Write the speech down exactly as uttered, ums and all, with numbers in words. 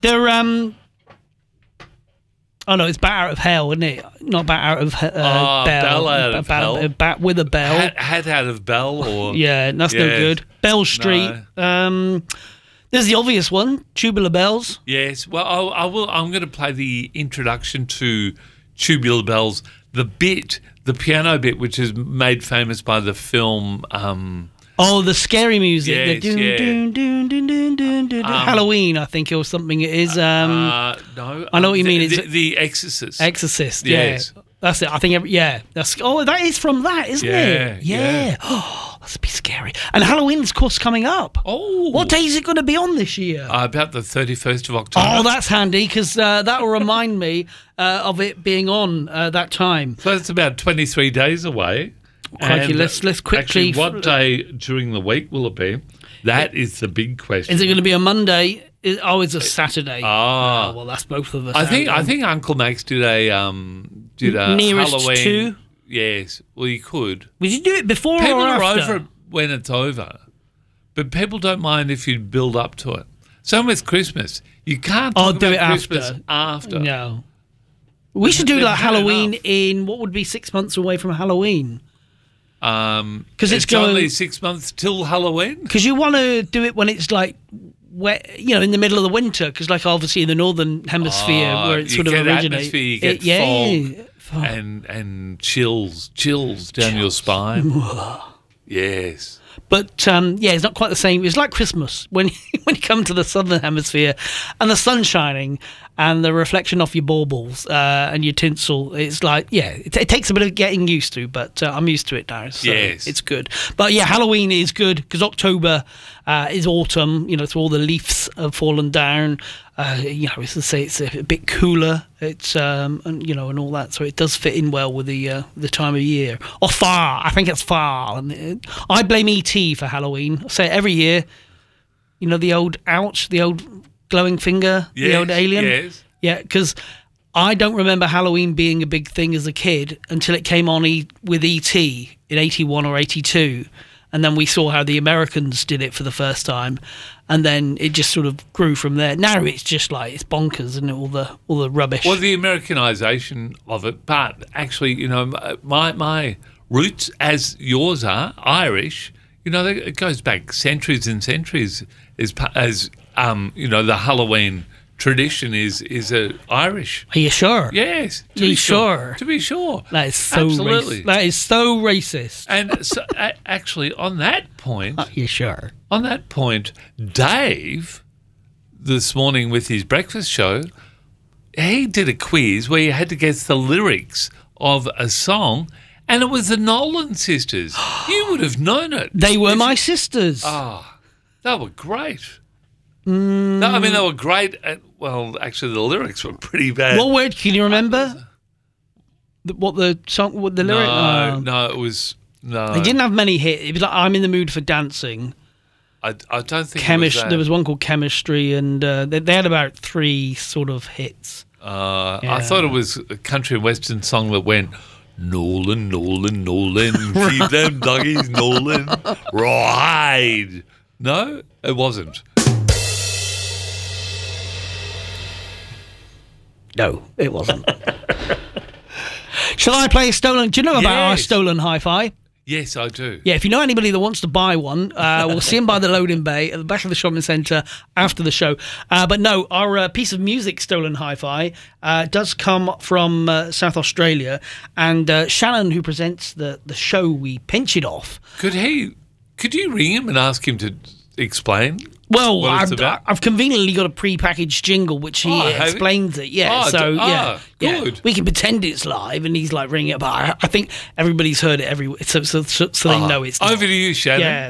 They're um. Oh no, it's Bat Out of Hell, isn't it? Not Bat Out of uh, oh, Bell. Bell Out of bat, Hell. Bat with a bell. Hat, hat out of Bell, or yeah, that's no yes. good. Bell Street. No. Um, there's the obvious one, Tubular Bells. Yes. Well, I, I will. I'm going to play the introduction to Tubular Bells, the bit, the piano bit, which is made famous by the film. Um, Oh, the scary music. Yes, the dun, yeah. dun, dun, dun, dun, dun, dun, Um, Halloween, I think, or something it is. Um, uh, no, I know what you um, mean. The, It's- the, the Exorcist. Exorcist, Yes. yeah. That's it. I think, every, yeah. That's Oh, that is from that, isn't Yeah, it? Yeah. yeah. Oh, that's a bit scary. And Halloween's, of course, coming up. oh, What day is it going to be on this year? Uh, about the thirty-first of October. Oh, that's handy, because uh, that will remind me uh, of it being on uh, that time. So it's about twenty-three days away. Crikey, And, let's- let's quickly- Actually, what day during the week will it be? That is the big question. Is it going to be a Monday? Is, oh, it's a Saturday. Ah. Oh, well, that's both of us. I think out I then. think Uncle Max did a um did a Nearest Halloween. to? Yes, well, you could. Would you do it before People or are after? over it when it's over, but people don't mind if you build up to it. Same with Christmas. You can't Oh, talk do about it Christmas after. after. No. We should do They've like had Halloween enough. in what would be six months away from Halloween. Um, 'Cause it's going- only six months till Halloween. Because you want to do it when it's like wet, you know, in the middle of the winter. Because like obviously in the northern hemisphere Oh, where it you sort of get originates, atmosphere, you get it, yeah, fog. fog. and and chills, chills down your spine. Yes. But um, yeah, it's not quite the same. It's like Christmas when when you come to the southern hemisphere, and the sun's shining, and the reflection off your baubles uh, and your tinsel. It's like yeah, it, it takes a bit of getting used to, but uh, I'm used to it now. So Yes. it's good. But yeah, Halloween is good because October uh, is autumn. You know, so all the leaves have fallen down. Uh, you know, it's to say it's a bit cooler. It's um, and you know, and all that. So it does fit in well with the uh, the time of year. Or fall. I think it's fall. And it, I blame E T for Halloween. I say it every year. You know, the old ouch, the old glowing finger, the Yes, old alien. yes. Yeah, because I don't remember Halloween being a big thing as a kid until it came on e- with E T in eighty-one or eighty-two. And then we saw how the Americans did it for the first time. And then it just sort of grew from there. Now it's just like, it's bonkers, and all the all the rubbish. Well, the Americanization of it, but actually, you know, my my roots, as yours are, Irish, you know, it goes back centuries and centuries. As as um, you know, the Halloween tradition is is a Irish. Are you sure? Yes, to Are you be sure? To be sure, That is so absolutely. racist. That is so racist. And so, a- actually, on that point, Are you sure? on that point, Dave, this morning with his breakfast show, he did a quiz where you had to guess the lyrics of a song, and it was the Nolan sisters. You would have known it. They were If- my sisters. Ah, they were great. No, I mean, they were great. At, well, actually, the lyrics were pretty bad. What word can you remember? The, what the song? What the lyric? no, Oh. no, it was no. They didn't have many hits. It was like I'm in the mood for dancing. I, I don't think Chemist. it was that. There was one called Chemistry, and uh, they, they had about three sort of hits. Uh, Yeah. I thought it was a country and western song that went, Nolan, Nolan, Nolan, keep them doggies, Nolan, ride. No, it wasn't. No, it wasn't. Shall I play a stolen? Do you know about our Yes. stolen hi-fi? Yes, I do. Yeah, if you know anybody that wants to buy one, uh, we'll see them by the loading bay at the back of the shopping centre after the show. Uh, but no, our uh, piece of music, Stolen Hi-Fi, uh, does come from uh, South Australia. And uh, Shannon, who presents the, the show, we pinch it off. Could he, could you ring him and ask him to explain? Well, What it's I've, about? I've conveniently got a pre-packaged jingle which he Oh, have you? explains it. Yeah, Oh, so d- yeah, ah, yeah, good. we can pretend it's live, and he's like ringing it. But I, I think everybody's heard it every so so so, so they Ah, know it's over not. to you, Shannon. Yeah.